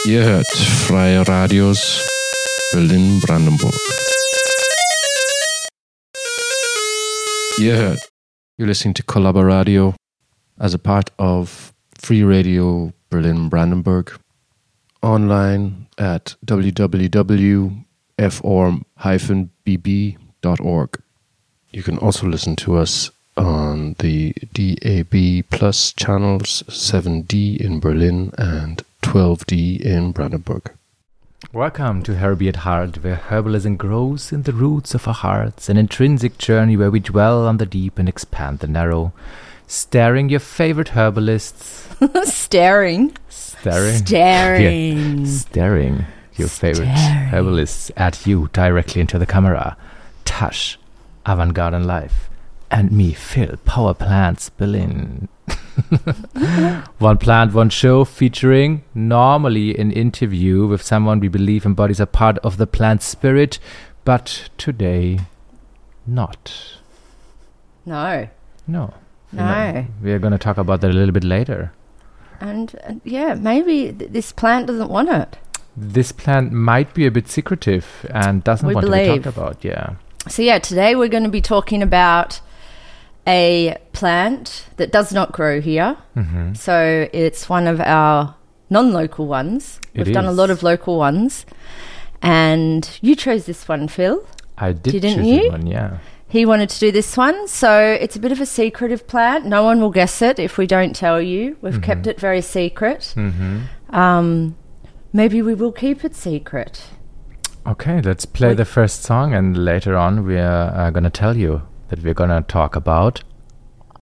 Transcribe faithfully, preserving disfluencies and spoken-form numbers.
Ihr hört Freie Radios Berlin-Brandenburg. Ihr hört. You're listening to Collaboradio as a part of Free Radio Berlin-Brandenburg. Online at w w w dot f o r m dash b b dot org. You can also listen to us on the D A B Plus channels seven D in Berlin and twelve D in Brandenburg. Welcome to Herby at Heart, where herbalism grows in the roots of our hearts, an intrinsic journey where we dwell on the deep and expand the narrow. Staring your favorite herbalists. Staring. Staring. Staring. Yeah. Staring your Staring. favorite herbalists at you directly into the camera. Tash, Avant-Garde and Life. And me, Phil, Power Plants Berlin. One plant, one show, featuring normally an interview with someone we believe embodies a part of the plant spirit, but today, not. No. No. No. We're going to talk about that a little bit later. And, uh, yeah, maybe th- this plant doesn't want it. This plant might be a bit secretive and doesn't We want believe. to be talked about, yeah. So, yeah, today we're going to be talking about a plant that does not grow here. Mm-hmm. So it's one of our non-local ones. It We've done a is. lot of local ones. And you chose this one, Phil. I did Didn't choose you? this one, yeah. He wanted to do this one. So it's a bit of a secretive plant. No one will guess it if we don't tell you. We've Mhm. kept it very secret. Mm-hmm. Um, maybe we will keep it secret. Okay, let's play Wait. the first song, and later on we are uh, going to tell you that we're going to talk about